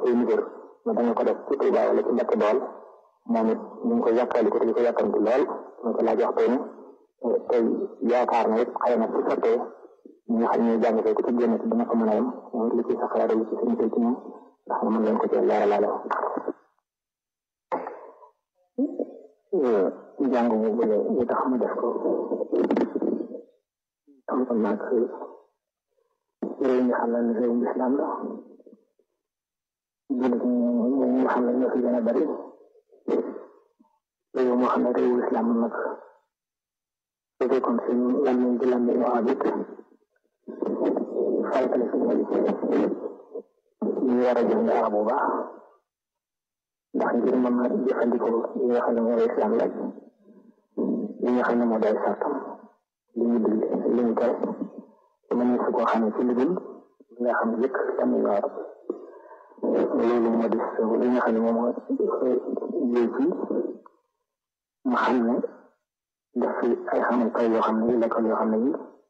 koy nigal ma da nga ko def ci Touba wala ci Mbacke Bawol moom it ñu ngi ko yàkkali ko di ko yàkkamti lool ñu ko laaj waxtu ni tey yaakaar na it xëy na ci sottee ñi nga xam ne jàng ko ci génn ci dina ko mën a yem moom it li ci sa xalaat yi ci suñu tey ci ñoom ndax nga mën leen ko ci leeralaale jàng bu bële li tax ma def ko am naag réew mi xam ne réewum islam la jullit ñi nga xam ne ñoo fi gën a bari réew moo xam ne réewu islam nag su fekkoon si lan lañ di lambi wahabit faytale si ñu war a jàng arab bu baax ndax ngir mën a jëfandikoo li nga xam ne mooy islam laaj li nga xam ne moo day sartam li ñu digle li ñu tere mën su koo xam ne ci liggéey nga xam ne yëkk tamit ñu arab loolu moo di li nga xam ne moom jéeg ci ma xam ne def fi ay xamukaay yoo xam ne yi l'école yoo xam ne yi